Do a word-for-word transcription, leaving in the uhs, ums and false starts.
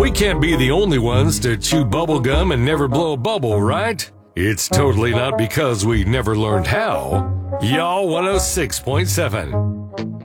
We can't be the only ones to chew bubble gum and never blow a bubble, right? It's totally not because we never learned how. Y'all one oh six point seven.